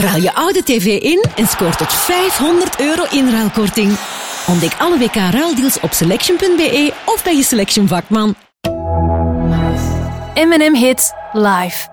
Ruil je oude tv in en scoor tot €500 inruilkorting. Ontdek alle WK-ruildeals op selection.be of bij je Selection vakman. M&M Hits live.